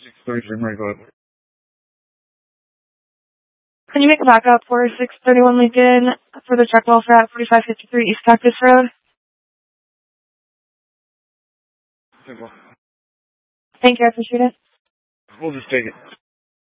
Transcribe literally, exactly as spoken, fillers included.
six thirty-three, Mary, go ahead. Can you make a backup for six thirty-one Lincoln for the truck welfare at forty-five fifty-three East Cactus Road? Simple. Thank you, I appreciate it. We'll just take it.